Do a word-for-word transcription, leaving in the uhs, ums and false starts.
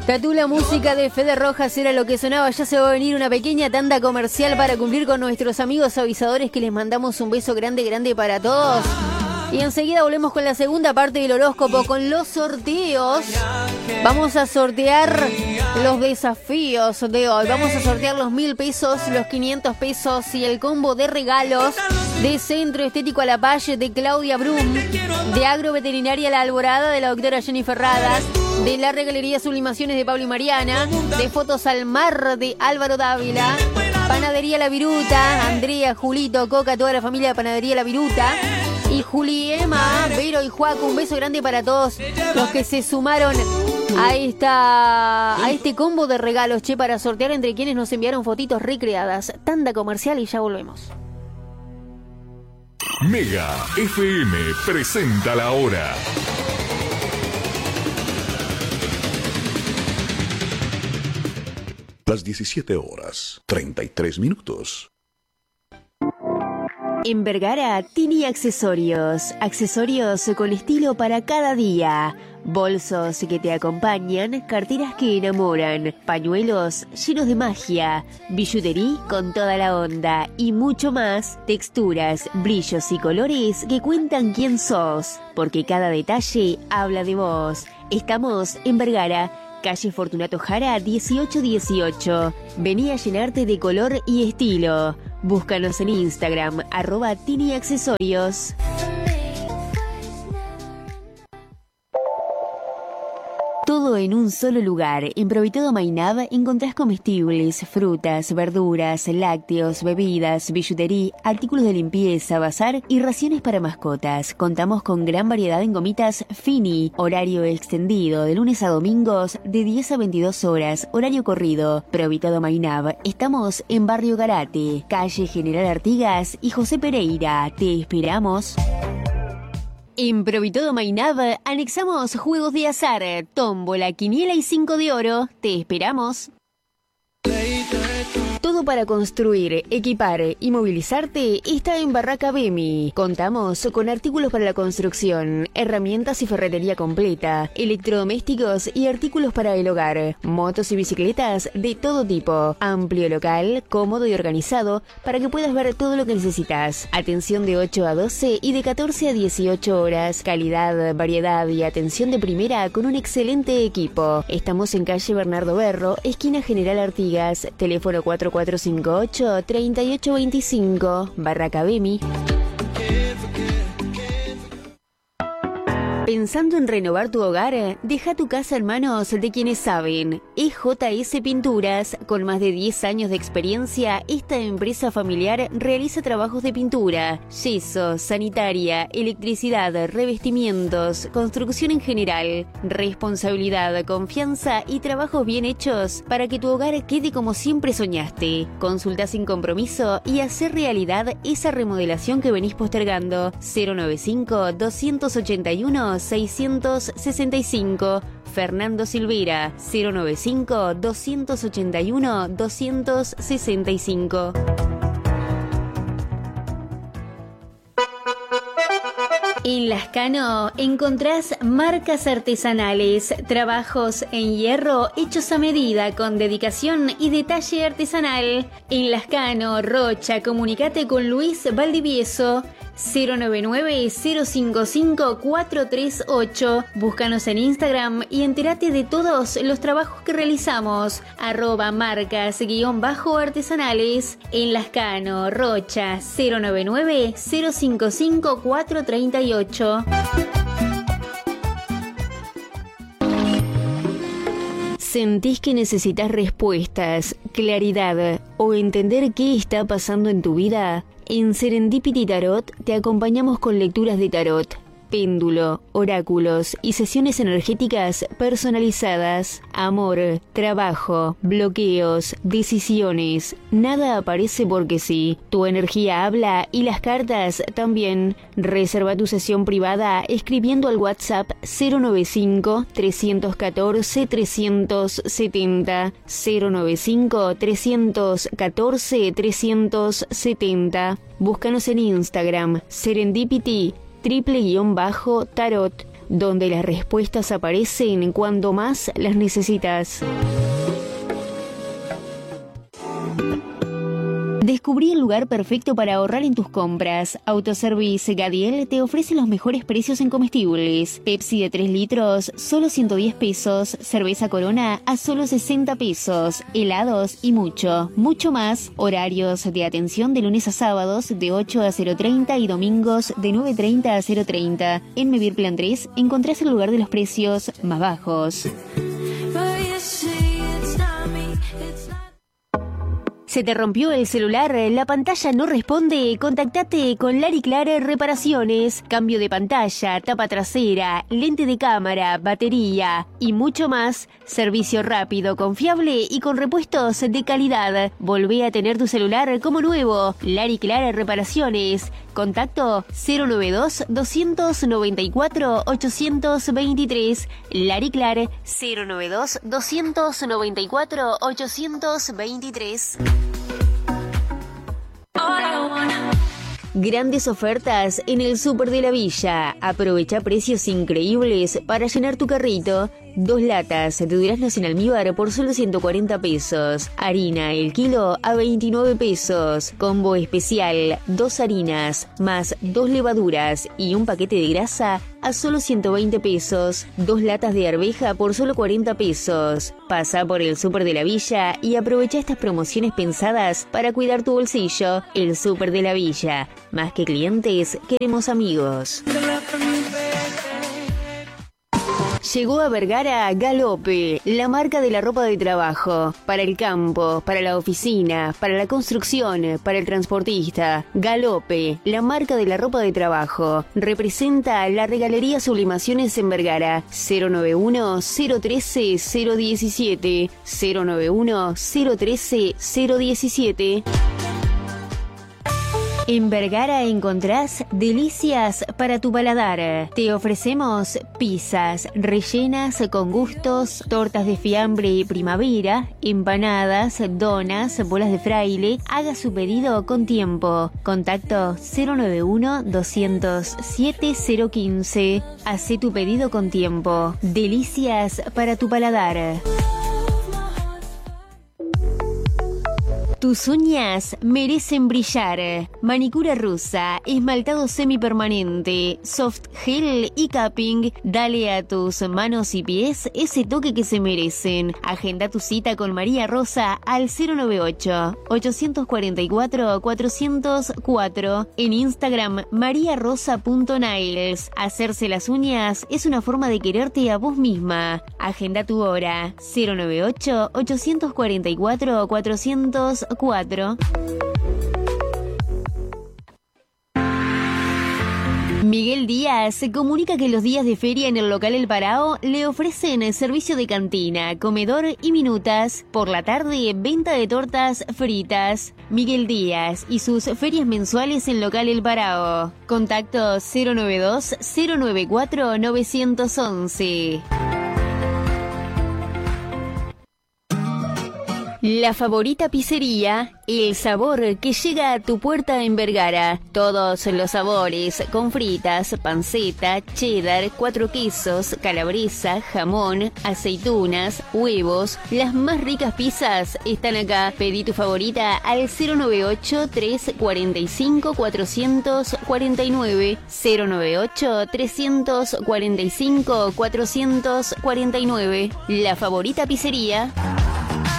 Tatú, la música de Fede Rojas era lo que sonaba. Ya se va a venir una pequeña tanda comercial para cumplir con nuestros amigos avisadores, que les mandamos un beso grande, grande para todos. Y enseguida volvemos con la segunda parte del horóscopo, con los sorteos. Vamos a sortear los desafíos de hoy. Vamos a sortear los mil pesos, los quinientos pesos y el combo de regalos de Centro Estético a la Valle de Claudia Brum, de Agroveterinaria La Alborada de la doctora Jenny Ferradas, de la Regalería Sublimaciones de Pablo y Mariana, de Fotos al Mar de Álvaro Dávila, Panadería La Viruta, Andrea, Julito, Coca, toda la familia de Panadería La Viruta, y Juli, Emma, Vero y Juaco. Un beso grande para todos los que se sumaron a esta a este combo de regalos, che, para sortear entre quienes nos enviaron fotitos recreadas. Tanda comercial y ya volvemos. Mega F M presenta la hora. Las diecisiete horas, treinta y tres minutos. En Vergara, Tini Accesorios. Accesorios con estilo para cada día. Bolsos que te acompañan, carteras que enamoran, pañuelos llenos de magia, billutería con toda la onda y mucho más. Texturas, brillos y colores que cuentan quién sos, porque cada detalle habla de vos. Estamos en Vergara, calle Fortunato Jara dieciocho dieciocho. Vení a llenarte de color y estilo. Búscanos en Instagram, arroba Tini Accesorios. Todo en un solo lugar. En Provitodo Mainab encontrás comestibles, frutas, verduras, lácteos, bebidas, billutería, artículos de limpieza, bazar y raciones para mascotas. Contamos con gran variedad en gomitas Fini. Horario extendido de lunes a domingos de diez a veintidós horas. Horario corrido. Provitodo Mainab. Estamos en Barrio Garate, calle General Artigas y José Pereira. Te esperamos. En Provitodo Mainab anexamos juegos de azar, tómbola, quiniela y cinco de oro. Te esperamos. Todo para construir, equipar y movilizarte está en Barraca Bemi. Contamos con artículos para la construcción, herramientas y ferretería completa, electrodomésticos y artículos para el hogar, motos y bicicletas de todo tipo. Amplio local, cómodo y organizado para que puedas ver todo lo que necesitas. Atención de ocho a doce y de catorce a dieciocho horas. Calidad, variedad y atención de primera con un excelente equipo. Estamos en calle Bernardo Berro, esquina General Artigas, teléfono cuatro cuatro cinco ocho, tres ocho dos cinco, Barraca Bemi. ¿Pensando en renovar tu hogar? Deja tu casa en manos de quienes saben. E J S Pinturas, con más de diez años de experiencia, esta empresa familiar realiza trabajos de pintura, yeso, sanitaria, electricidad, revestimientos, construcción en general, responsabilidad, confianza y trabajos bien hechos para que tu hogar quede como siempre soñaste. Consulta sin compromiso y hacer realidad esa remodelación que venís postergando. cero noventa y cinco, dos ochenta y uno, seiscientos sesenta y cinco. Fernando Silveira, cero noventa y cinco, dos ochenta y uno, doscientos sesenta y cinco. En Lascano encontrás marcas artesanales, trabajos en hierro hechos a medida con dedicación y detalle artesanal. En Lascano, Rocha, comunicate con Luis Valdivieso, cero noventa y nueve, cero cincuenta y cinco, cuatro treinta y ocho. Búscanos en Instagram y entérate de todos los trabajos que realizamos. Arroba marcas guión bajo artesanales. En Lascano, Rocha, cero noventa y nueve, cero cincuenta y cinco, cuatro treinta y ocho. ¿Sentís que necesitas respuestas, claridad o entender qué está pasando en tu vida? En Serendipity Tarot te acompañamos con lecturas de tarot, péndulo, oráculos y sesiones energéticas personalizadas. Amor, trabajo, bloqueos, decisiones. Nada aparece porque sí. Tu energía habla y las cartas también. Reserva tu sesión privada escribiendo al WhatsApp cero noventa y cinco, tres uno cuatro, tres siete cero, cero noventa y cinco, tres uno cuatro, tres siete cero. Búscanos en Instagram, Serendipity triple guión bajo tarot. donde las respuestas aparecen cuando más las necesitas. Descubrí el lugar perfecto para ahorrar en tus compras. Autoservice Gadiel te ofrece los mejores precios en comestibles. Pepsi de tres litros, solo ciento diez pesos. Cerveza Corona a solo sesenta pesos. Helados y mucho, mucho más. Horarios de atención de lunes a sábados de ocho a cero treinta y domingos de nueve treinta a cero treinta. En Mevir Plan tres encontrás el lugar de los precios más bajos. ¿Se te rompió el celular? ¿La pantalla no responde? Contactate con Lari Clar Reparaciones. Cambio de pantalla, tapa trasera, lente de cámara, batería y mucho más. Servicio rápido, confiable y con repuestos de calidad. Volvé a tener tu celular como nuevo. Lari Clar Reparaciones. Contacto cero noventa y dos, doscientos noventa y cuatro, ochocientos veintitrés. Lari Clar cero noventa y dos, doscientos noventa y cuatro, ochocientos veintitrés. Grandes ofertas en el Súper de la Villa. Aprovecha precios increíbles para llenar tu carrito. Dos latas de duraznos en almíbar por solo ciento cuarenta pesos. Harina el kilo a veintinueve pesos. Combo especial, dos harinas más dos levaduras y un paquete de grasa a solo ciento veinte pesos. Dos latas de arveja por solo cuarenta pesos. Pasa por el Súper de la Villa y aprovecha estas promociones pensadas para cuidar tu bolsillo. El Súper de la Villa. Más que clientes, queremos amigos. Llegó a Vergara Galope, la marca de la ropa de trabajo. Para el campo, para la oficina, para la construcción, para el transportista. Galope, la marca de la ropa de trabajo. Representa la Regalería Sublimaciones en Vergara. cero noventa y uno, cero trece, cero diecisiete. cero noventa y uno, cero trece, cero diecisiete. En Vergara encontrás delicias para tu paladar. Te ofrecemos pizzas rellenas con gustos, tortas de fiambre y primavera, empanadas, donas, bolas de fraile. Haga su pedido con tiempo. Contacto cero noventa y uno, doscientos siete, cero quince. Hacé tu pedido con tiempo. Delicias para tu paladar. Tus uñas merecen brillar. Manicura rusa, esmaltado semipermanente, soft gel y capping. Dale a tus manos y pies ese toque que se merecen. Agenda tu cita con María Rosa al cero noventa y ocho, ochocientos cuarenta y cuatro, cuatrocientos cuatro. En Instagram, mariarosa punto nails. Hacerse las uñas es una forma de quererte a vos misma. Agenda tu hora. cero noventa y ocho, ochocientos cuarenta y cuatro, cuatrocientos cuatro. Miguel Díaz se comunica que los días de feria en el local El Parao le ofrecen servicio de cantina, comedor y minutas. Por la tarde, venta de tortas fritas. Miguel Díaz y sus ferias mensuales en local El Parao. Contacto cero noventa y dos, cero noventa y cuatro, novecientos once. La Favorita Pizzería, el sabor que llega a tu puerta en Vergara. Todos los sabores, con fritas, panceta, cheddar, cuatro quesos, calabresa, jamón, aceitunas, huevos. Las más ricas pizzas están acá. Pedí tu favorita al cero noventa y ocho, trescientos cuarenta y cinco, cuatrocientos cuarenta y nueve. cero noventa y ocho, trescientos cuarenta y cinco, cuatrocientos cuarenta y nueve. La Favorita Pizzería.